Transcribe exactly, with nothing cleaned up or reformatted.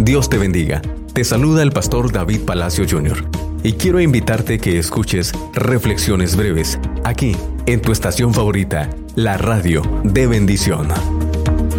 Dios te bendiga. Te saluda el pastor David Palacio junior Y quiero invitarte que escuches Reflexiones Breves, aquí, en tu estación favorita, la radio de bendición.